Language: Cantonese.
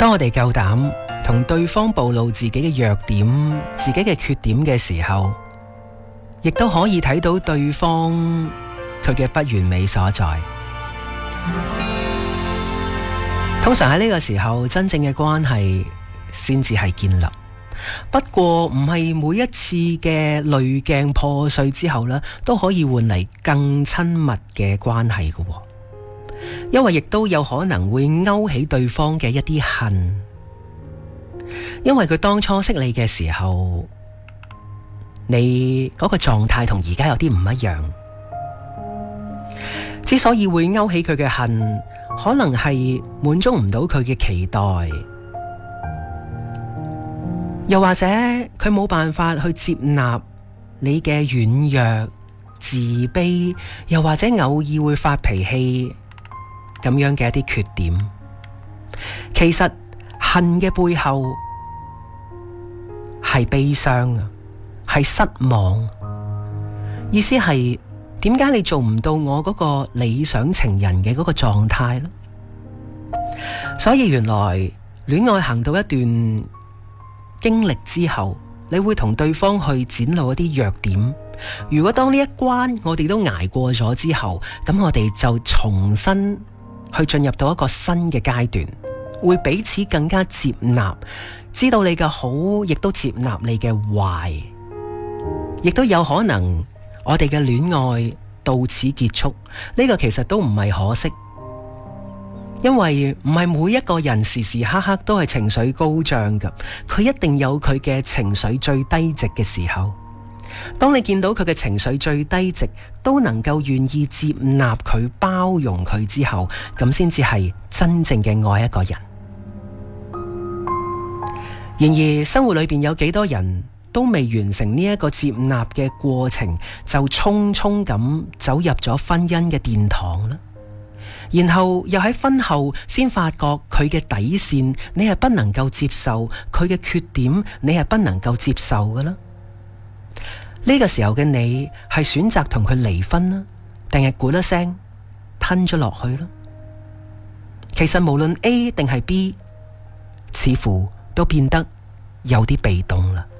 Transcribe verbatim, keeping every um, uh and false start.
當我哋夠膽同對方暴露自己嘅弱點、自己嘅缺點嘅時候，亦都可以睇到對方佢嘅不完美所在。通常喺呢個時候，真正嘅關係先至係建立。不過唔係每一次嘅濾鏡破碎之後呢，都可以換嚟更親密嘅關係嘅。因為亦都有可能會勾起對方嘅一啲恨，因為佢當初識你嘅時候，你嗰個狀態同而家有啲唔一樣。之所以會勾起佢嘅恨，可能係滿足唔到佢嘅期待，又或者佢冇辦法去接納你嘅軟弱、自卑，又或者偶爾會發脾氣咁樣嘅一啲缺點。其實恨嘅背後係悲傷啊，係失望。意思係點解你做唔到我嗰個理想情人嘅嗰個狀態呢？所以原來戀愛行到一段經歷之後，你會同對方去展露一啲弱點。如果當呢一關我哋都捱過咗之後，咁我哋就重新去進入到一個新嘅階段，會彼此更加接納，知道你嘅好，亦都接納你嘅壞，亦都有可能我哋嘅戀愛到此結束。呢個其實都唔係可惜，因為唔係每一個人時時刻刻都係情緒高漲㗎，佢一定有佢嘅情緒最低值嘅時候。當你見到佢嘅情緒最低值都能夠願意接納佢、包容佢之後，咁先至係真正嘅愛一個人。然而生活裏邊有幾多人都未完成呢一個接納嘅過程，就匆匆咁走入咗婚姻嘅殿堂啦，然後又喺婚後先發覺佢嘅底線你係不能夠接受，佢嘅缺點你係不能夠接受㗎啦。呢個時候嘅你係選擇同佢離婚啦，定係咕一聲吞咗落去啦？其實無論 A 定係 B，似乎都變得有啲被動啦。